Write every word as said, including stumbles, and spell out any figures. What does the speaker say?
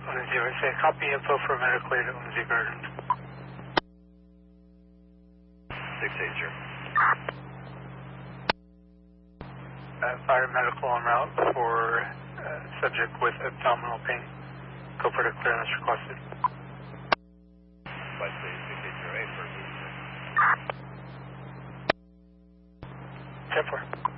zero, say copy info for medical aid at Lindsay Gardens. six eight zero. Uh, fire medical en route for uh, subject with abdominal pain. Cooperative clearance requested. Flight six eight zero eight for ten four.